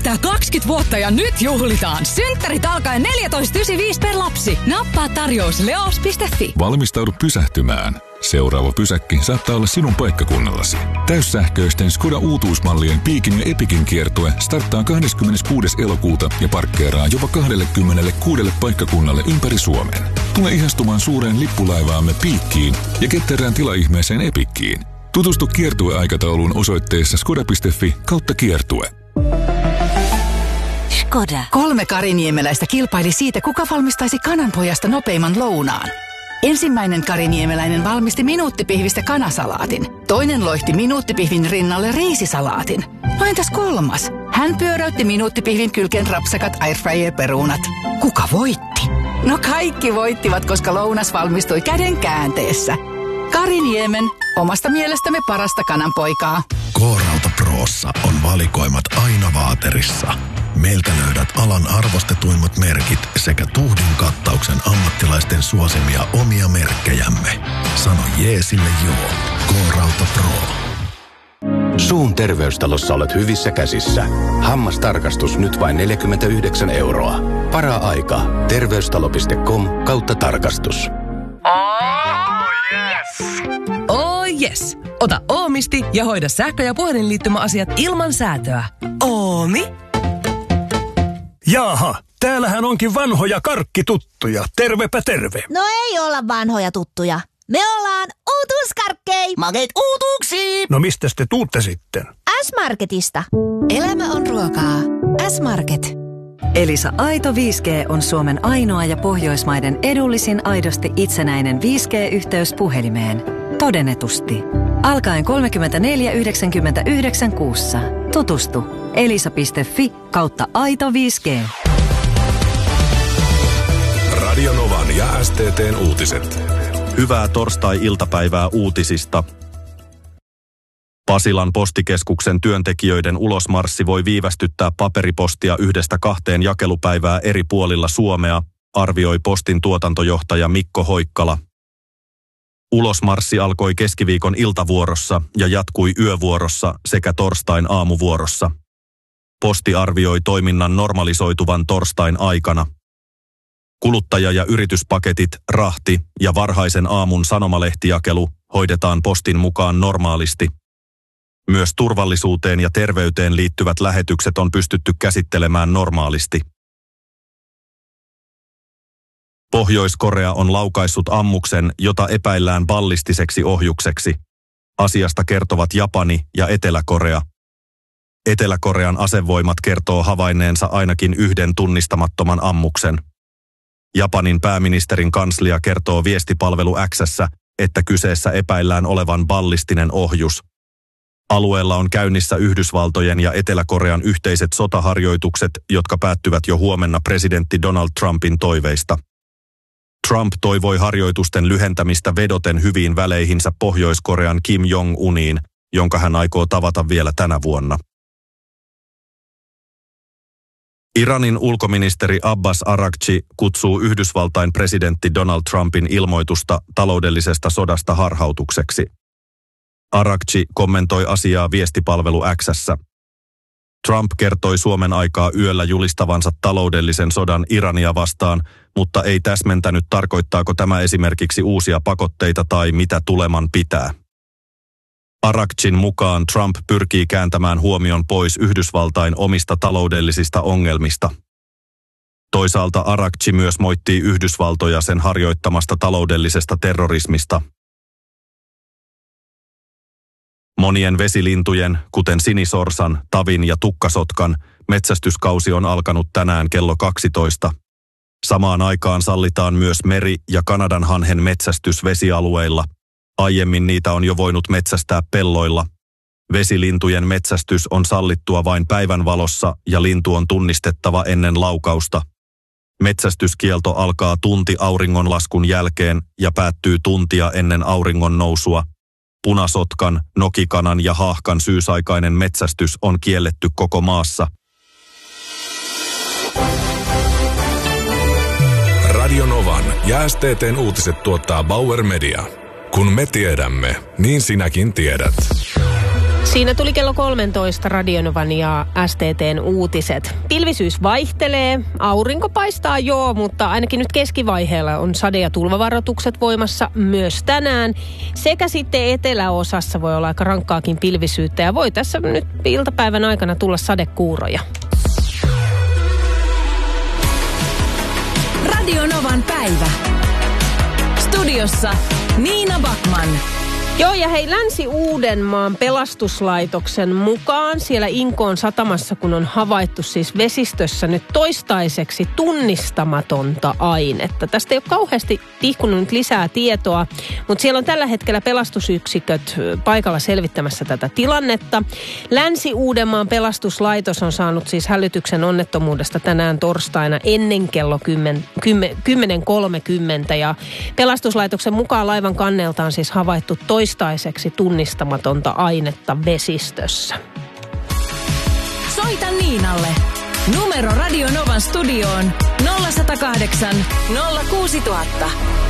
täyttää 20 vuotta ja nyt juhlitaan. Synttärit alkaen 14,95 per lapsi. Nappaa tarjous leos.fi. Valmistaudu pysähtymään. Seuraava pysäkki saattaa olla sinun paikkakunnallasi. Täyssähköisten Skoda uutuusmallien Piikin ja Epikin kiertue starttaa 26. elokuuta ja parkkeeraa jopa 26 paikkakunnalle ympäri Suomen. Tule ihastumaan suureen lippulaivaamme Piikkiin ja ketterään tilaihmeeseen Epikkiin. Tutustu kiertueaikatauluun osoitteessa skoda.fi/kiertue. Skoda. 3 kariniemeläistä kilpaili siitä, kuka valmistaisi kananpojasta nopeimman lounaan. Ensimmäinen kariniemeläinen valmisti minuuttipihvistä kanasalaatin. Toinen loihti minuuttipihvin rinnalle riisisalaatin. No entäs kolmas? Hän pyöräytti minuuttipihvin kylkeen rapsakat airfryer-perunat. Kuka voitti? No kaikki voittivat, koska lounas valmistui käden käänteessä. Kariniemen, omasta mielestämme parasta kananpoikaa. K-Rauta Prossa on valikoimat aina vaaterissa. Meiltä löydät alan arvostetuimmat merkit sekä tuhdin kattauksen ammattilaisten suosimia omia merkkejämme. Sano jeesille joo. K-Rauta Pro. Suun terveystalossa olet hyvissä käsissä. Hammastarkastus nyt vain 49 €. Para-aika. Terveystalo.com/tarkastus. Oh yes! Ota Oomisti ja hoida sähkö- ja puhelinliittymäasiat ilman säätöä. Oomi? Jaaha, täällähän onkin vanhoja karkkituttuja. Tervepä terve. No ei olla vanhoja tuttuja. Me ollaan uutuuskarkkei. Makeet uutuuksiin. No mistäs te tuutte sitten? S-Marketista. Elämä on ruokaa. S-Market. Elisa Aito 5G on Suomen ainoa ja Pohjoismaiden edullisin aidosti itsenäinen 5G-yhteys puhelimeen. Todennetusti. Alkaen 34,99 kuussa. Tutustu elisa.fi/aito 5G. Radio Novan ja STT:n uutiset. Hyvää torstai-iltapäivää uutisista. Pasilan postikeskuksen työntekijöiden ulosmarssi voi viivästyttää paperipostia 1-2 jakelupäivää eri puolilla Suomea, arvioi Postin tuotantojohtaja Mikko Hoikkala. Ulosmarssi alkoi keskiviikon iltavuorossa ja jatkui yövuorossa sekä torstain aamuvuorossa. Posti arvioi toiminnan normalisoituvan torstain aikana. Kuluttaja- ja yrityspaketit, rahti ja varhaisen aamun sanomalehtijakelu hoidetaan Postin mukaan normaalisti. Myös turvallisuuteen ja terveyteen liittyvät lähetykset on pystytty käsittelemään normaalisti. Pohjois-Korea on laukaissut ammuksen, jota epäillään ballistiseksi ohjukseksi. Asiasta kertovat Japani ja Etelä-Korea. Etelä-Korean asevoimat kertoo havainneensa ainakin yhden tunnistamattoman ammuksen. Japanin pääministerin kanslia kertoo viestipalvelu X:ssä, että kyseessä epäillään olevan ballistinen ohjus. Alueella on käynnissä Yhdysvaltojen ja Etelä-Korean yhteiset sotaharjoitukset, jotka päättyvät jo huomenna presidentti Donald Trumpin toiveista. Trump toivoi harjoitusten lyhentämistä vedoten hyviin väleihinsä Pohjois-Korean Kim Jong-uniin, jonka hän aikoo tavata vielä tänä vuonna. Iranin ulkoministeri Abbas Araghchi kutsuu Yhdysvaltain presidentti Donald Trumpin ilmoitusta taloudellisesta sodasta harhautukseksi. Araghchi kommentoi asiaa viestipalvelu X:ssä. Trump kertoi Suomen aikaa yöllä julistavansa taloudellisen sodan Irania vastaan, mutta ei täsmentänyt, tarkoittaako tämä esimerkiksi uusia pakotteita tai mitä tuleman pitää. Araghchin mukaan Trump pyrkii kääntämään huomion pois Yhdysvaltain omista taloudellisista ongelmista. Toisaalta Araghchi myös moittii Yhdysvaltoja sen harjoittamasta taloudellisesta terrorismista. Monien vesilintujen, kuten sinisorsan, tavin ja tukkasotkan, metsästyskausi on alkanut tänään kello 12. Samaan aikaan sallitaan myös meri- ja Kanadan hanhen metsästys vesialueilla. Aiemmin niitä on jo voinut metsästää pelloilla. Vesilintujen metsästys on sallittua vain päivänvalossa ja lintu on tunnistettava ennen laukausta. Metsästyskielto alkaa tunti auringonlaskun jälkeen ja päättyy tuntia ennen auringon nousua. Punasotkan, nokikanan ja haahkan syysaikainen metsästys on kielletty koko maassa. Radio Novan ja STT:n uutiset tuottaa Bauer Media. Kun me tiedämme, niin sinäkin tiedät. Siinä tuli kello 13 Radionovan ja STT:n uutiset. Pilvisyys vaihtelee, aurinko paistaa joo, mutta ainakin nyt keskivaiheella on sade- ja tulvavaroitukset voimassa myös tänään. Sekä sitten eteläosassa voi olla aika rankkaakin pilvisyyttä ja voi tässä nyt iltapäivän aikana tulla sadekuuroja. Radionovan päivä. Studiossa Niina Backman. Joo, ja hei, Länsi-Uudenmaan pelastuslaitoksen mukaan siellä Inkoon satamassa, kun on havaittu siis vesistössä nyt toistaiseksi tunnistamatonta ainetta. Tästä ei ole kauheasti tihkunut nyt lisää tietoa, mutta siellä on tällä hetkellä pelastusyksiköt paikalla selvittämässä tätä tilannetta. Länsi-Uudenmaan pelastuslaitos on saanut siis hälytyksen onnettomuudesta tänään torstaina ennen kello 10.30 ja pelastuslaitoksen mukaan laivan kannelta on siis havaittu toistaiseksi tunnistamatonta ainetta vesistössä. Soita Niinalle. Numero Radionovan studioon 0108 06000.